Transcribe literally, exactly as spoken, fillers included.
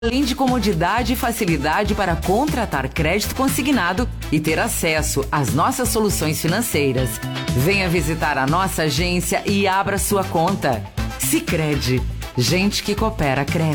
além de comodidade e facilidade para contratar crédito consignado e ter acesso às nossas soluções financeiras. Venha visitar a nossa agência e abra sua conta. Sicredi, gente que coopera cresce.